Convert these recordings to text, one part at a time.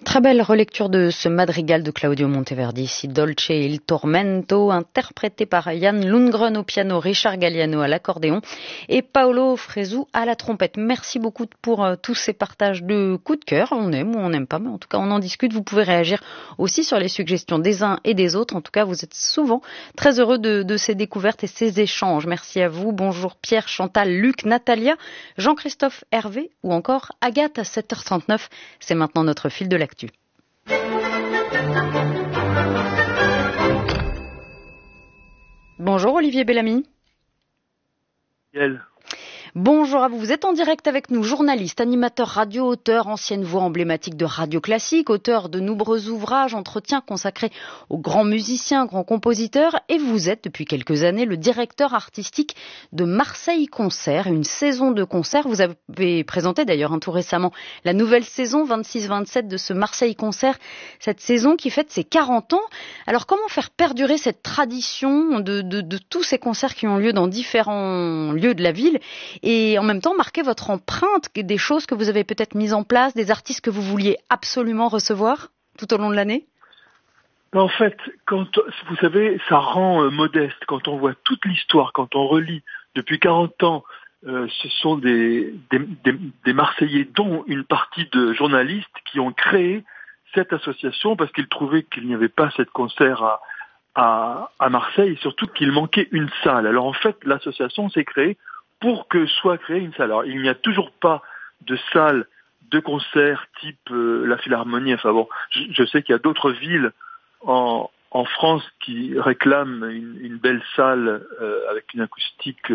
Très belle relecture de ce madrigal de Claudio Monteverdi, Si dolce il tormento, interprété par Jan Lundgren au piano, Richard Galliano à l'accordéon et Paolo Fresu à la trompette. Merci beaucoup pour tous ces partages de coups de cœur. On aime ou on n'aime pas, mais en tout cas on en discute. Vous pouvez réagir aussi sur les suggestions des uns et des autres. En tout cas, vous êtes souvent très heureux de ces découvertes et ces échanges. Merci à vous. Bonjour Pierre, Chantal, Luc, Natalia, Jean-Christophe, Hervé ou encore Agathe à 7h39. C'est maintenant notre fil de l'actu. Bonjour Olivier Bellamy. Bonjour à vous, vous êtes en direct avec nous, journaliste, animateur radio, auteur, ancienne voix emblématique de radio classique, auteur de nombreux ouvrages, entretiens consacrés aux grands musiciens, grands compositeurs, et vous êtes depuis quelques années le directeur artistique de Marseille Concert, une saison de concerts. Vous avez présenté d'ailleurs tout récemment la nouvelle saison 26-27 de ce Marseille Concert, cette saison qui fête ses 40 ans. Alors comment faire perdurer cette tradition de tous ces concerts qui ont lieu dans différents lieux de la ville et en même temps marquer votre empreinte, des choses que vous avez peut-être mises en place, des artistes que vous vouliez absolument recevoir tout au long de l'année? En fait, vous savez, ça rend modeste quand on voit toute l'histoire, quand on relit depuis 40 ans, ce sont des Marseillais, dont une partie de journalistes qui ont créé cette association parce qu'ils trouvaient qu'il n'y avait pas cette concert à Marseille et surtout qu'il manquait une salle. Alors en fait, l'association s'est créée pour que soit créée une salle. Alors, il n'y a toujours pas de salle de concert type la Philharmonie. Enfin bon, je sais qu'il y a d'autres villes en France qui réclament une belle salle avec une acoustique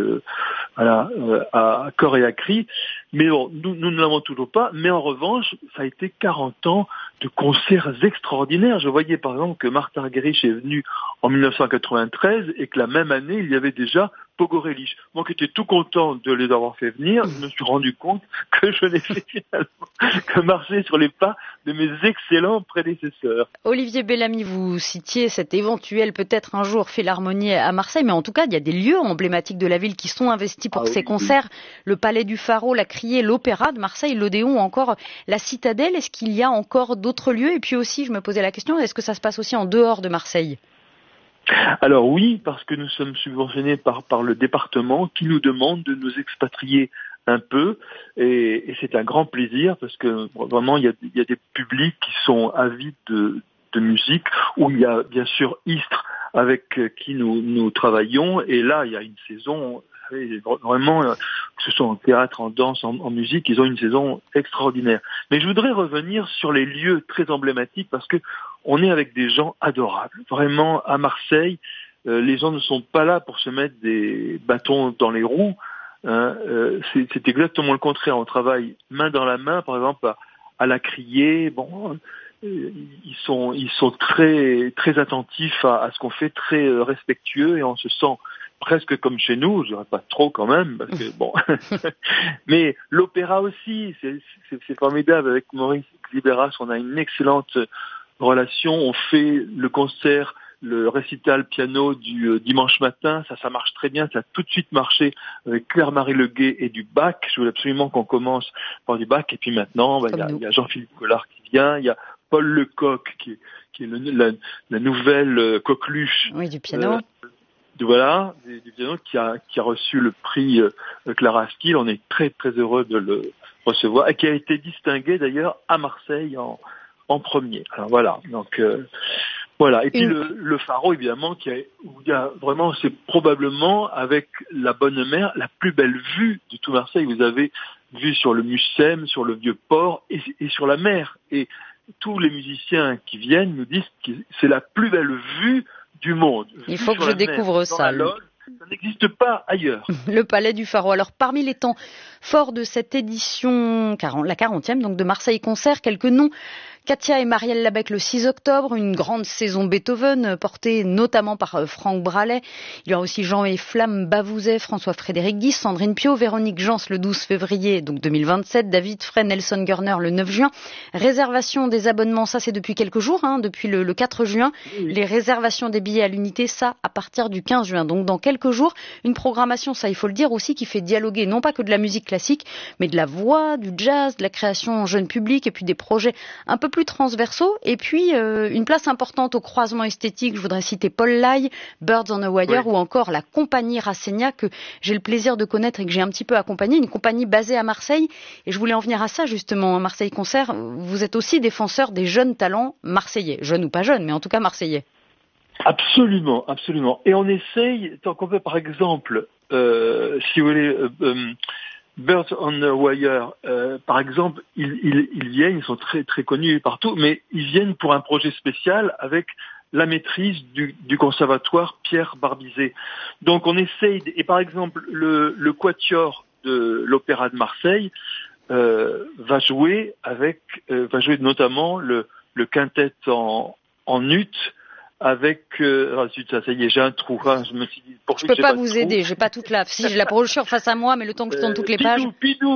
à corps et à cri. Mais bon, nous ne l'avons toujours pas. Mais en revanche, ça a été 40 ans de concerts extraordinaires. Je voyais par exemple que Martha Argerich est venue en 1993 et que la même année, il y avait déjà Pogorelich. Moi qui étais tout content de les avoir fait venir, je me suis rendu compte que je n'ai fait finalement que marcher sur les pas de mes excellents prédécesseurs. Olivier Bellamy, vous citiez cette éventuelle peut-être un jour Philharmonie à Marseille, mais en tout cas il y a des lieux emblématiques de la ville qui sont investis pour ces concerts. Le Palais du Pharo, la Criée, l'Opéra de Marseille, l'Odéon ou encore la Citadelle. Est-ce qu'il y a encore d'autres lieux? Et puis aussi, je me posais la question, est-ce que ça se passe aussi en dehors de Marseille? Alors oui, parce que nous sommes subventionnés par le département qui nous demande de nous expatrier un peu et c'est un grand plaisir parce que vraiment il y a des publics qui sont avides de musique, où il y a bien sûr Istres avec qui nous travaillons et là il y a une saison vraiment, que ce soit en théâtre, en danse, en musique, ils ont une saison extraordinaire. Mais je voudrais revenir sur les lieux très emblématiques parce que on est avec des gens adorables. Vraiment, à Marseille, les gens ne sont pas là pour se mettre des bâtons dans les roues. C'est exactement le contraire. On travaille main dans la main, par exemple, à la Criée. Bon, ils sont très très attentifs à ce qu'on fait, très respectueux et on se sent presque comme chez nous, je dirais pas trop quand même, parce que bon. Mais l'opéra aussi, c'est formidable. Avec Maurice Libéras, on a une excellente relation. On fait le concert, le récital piano du dimanche matin. Ça marche très bien. Ça a tout de suite marché avec Claire-Marie Leguet et du Bach. Je voulais absolument qu'on commence par du Bach. Et puis maintenant, il y a Jean-Philippe Collard qui vient. Il y a Paul Lecoq qui est la nouvelle coqueluche. Oui, du piano. Du piano qui a reçu le prix Clara Askill. On est très très heureux de le recevoir et qui a été distingué d'ailleurs à Marseille en premier. Alors voilà, donc voilà. Et puis le Pharo évidemment où il y a vraiment, c'est probablement avec la Bonne Mère la plus belle vue de tout Marseille. Vous avez vue sur le Mucem, sur le Vieux-Port et sur la mer. Et tous les musiciens qui viennent nous disent que c'est la plus belle vue du monde. Il faut que je découvre ça. Ça n'existe pas ailleurs. Le Palais du Pharo. Alors, parmi les temps forts de cette édition, la 40e, donc de Marseille Concert, quelques noms. Katia et Marielle Labec le 6 octobre, une grande saison Beethoven portée notamment par Franck Bralet. Il y aura aussi Jean et Flamme Bavouzet, François-Frédéric Guy, Sandrine Piau, Véronique Jans le 12 février donc 2027, David Frey, Nelson Gurner le 9 juin. Réservation des abonnements, ça c'est depuis quelques jours, depuis le 4 juin. Oui. Les réservations des billets à l'unité, ça à partir du 15 juin. Donc dans quelques jours, une programmation, ça il faut le dire aussi, qui fait dialoguer non pas que de la musique classique, mais de la voix, du jazz, de la création jeune public et puis des projets un peu plus transversaux. Et puis, une place importante au croisement esthétique. Je voudrais citer Paul Lay, Birds on a Wire, ou encore la compagnie Rassegna, que j'ai le plaisir de connaître et que j'ai un petit peu accompagné, une compagnie basée à Marseille. Et je voulais en venir à ça, justement, Marseille Concert. Vous êtes aussi défenseur des jeunes talents marseillais. Jeunes ou pas jeunes, mais en tout cas marseillais. Absolument, absolument. Et on essaye, tant qu'on peut, par exemple, si vous voulez, Birds on a Wire, par exemple, ils viennent, ils sont très très connus partout, mais ils viennent pour un projet spécial avec la maîtrise du conservatoire Pierre Barbizet. Donc on essaye, et par exemple, le quatuor de l'Opéra de Marseille va jouer notamment le quintet en ut, avec ça y est, j'ai un trou. Hein, je me suis dit, je peux pas vous aider, j'ai pas toute la. Si j'ai la brochure face à moi, mais le temps que je tourne toutes les pages. Pidou,